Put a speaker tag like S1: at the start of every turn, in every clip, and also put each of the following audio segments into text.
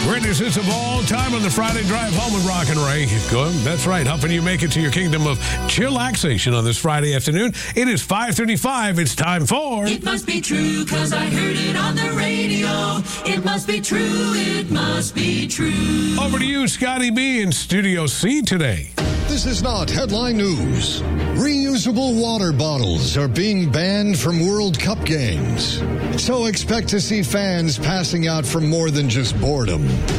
S1: Greatest hits of all time on the Friday Drive Home with Rock and Ray. Good. That's right. Helping you make it to your kingdom of chillaxation on this Friday afternoon. It is 5:35. It's time for...
S2: It must be true, 'cause I heard it on the radio. It must be true. It must be true.
S1: Over to you, Scotty B in Studio C today.
S3: This is not headline news. Reusable water bottles are being banned from World Cup games. So expect to see fans passing out from more than just boredom.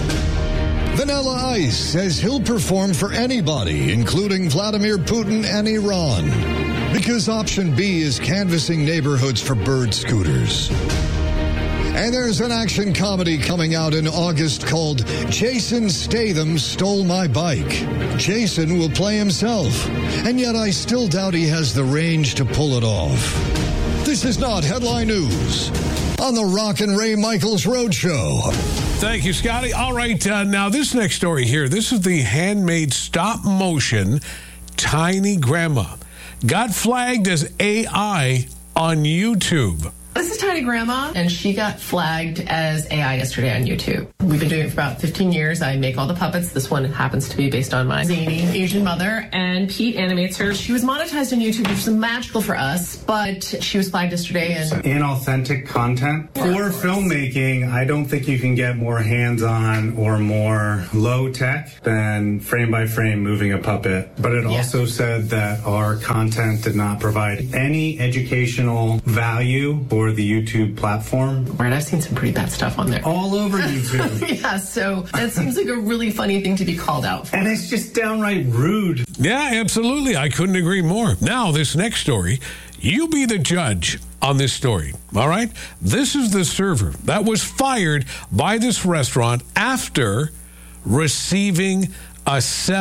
S3: Vanilla Ice says he'll perform for anybody, including Vladimir Putin and Iran, because option B is canvassing neighborhoods for bird scooters. And there's an action comedy coming out in August called Jason Statham Stole My Bike. Jason will play himself, and yet I still doubt he has the range to pull it off. This is not headline news on the Rock and Ray Michaels Roadshow.
S1: Thank you, Scotty. All right, now this next story here, this is the handmade stop-motion Tiny Grandma. Got flagged as AI on YouTube.
S4: This is Tiny Grandma, and she got flagged as AI yesterday on YouTube. We've been doing it for about 15 years. I make all the puppets. This one happens to be based on my zany Asian mother, and Pete animates her. She was monetized on YouTube, which is magical for us, but she was flagged yesterday. And
S5: inauthentic content. For filmmaking, I don't think you can get more hands-on or more low-tech than frame-by-frame moving a puppet. But it also said that our content did not provide any educational value for the YouTube platform.
S4: Right, I've seen some pretty bad stuff on there.
S5: All over YouTube.
S4: Yeah, so that seems like a really funny thing to be called out for.
S5: And it's just downright rude.
S1: Yeah, absolutely. I couldn't agree more. Now, this next story, you be the judge on this story, all right? This is the server that was fired by this restaurant after receiving a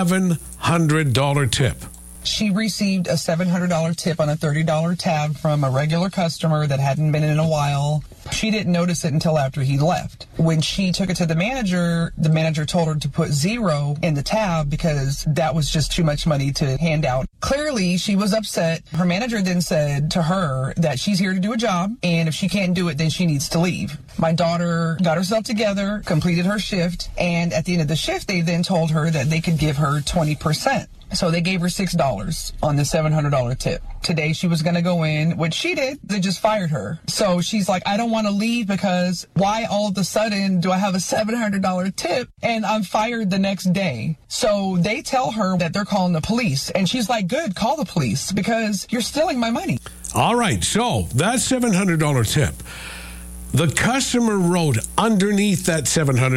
S1: $700 tip.
S6: She received a $700 tip on a $30 tab from a regular customer that hadn't been in a while. She didn't notice it until after he left. When she took it to the manager told her to put 0 in the tab because that was just too much money to hand out. Clearly, she was upset. Her manager then said to her that she's here to do a job, and if she can't do it, then she needs to leave. My daughter got herself together, completed her shift, and at the end of the shift, they then told her that they could give her 20%. So they gave her $6 on the $700 tip. Today she was going to go in, which she did. They just fired her. So she's like, I don't want to leave because why all of a sudden do I have a $700 tip and I'm fired the next day? So they tell her that they're calling the police. And she's like, good, call the police because you're stealing my money.
S1: All right, so that $700 tip. The customer wrote underneath that $700,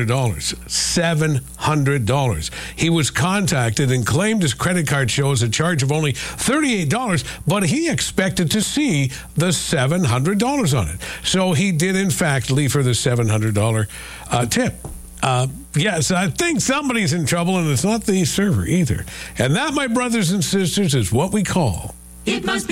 S1: $700. He was contacted and claimed his credit card shows a charge of only $38, but he expected to see the $700 on it. So he did, in fact, leave her the $700 tip. Yes, I think somebody's in trouble, and it's not the server either. And that, my brothers and sisters, is what we call...
S2: It must